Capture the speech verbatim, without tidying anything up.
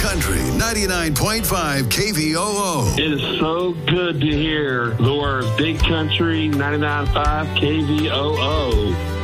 Country ninety-nine point five K V O O. It is so good to hear the words Big Country ninety-nine point five K V O O.